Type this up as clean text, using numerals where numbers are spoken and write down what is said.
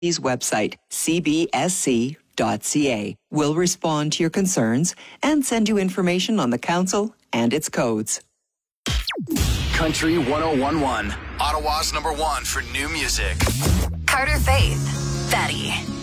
website, cbsc.ca. We'll respond to your concerns and send you information on the council and its codes. Country 101.1, Ottawa's #1 for new music. Carter Faith, Betty.